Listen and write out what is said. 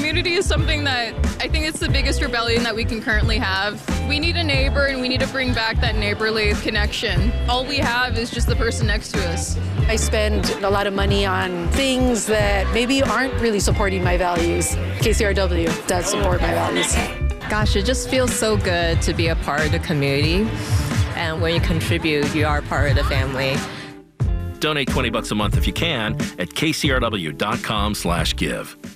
community is something that I think it's the biggest rebellion that we can currently have. We need a neighbor, and we need to bring back that neighborly connection. All we have is just the person next to us. I spend a lot of money on things that maybe aren't really supporting my values. KCRW does support my values. Gosh, it just feels so good to be a part of the community. And when you contribute, you are part of the family. Donate $20 a month if you can at kcrw.com/give.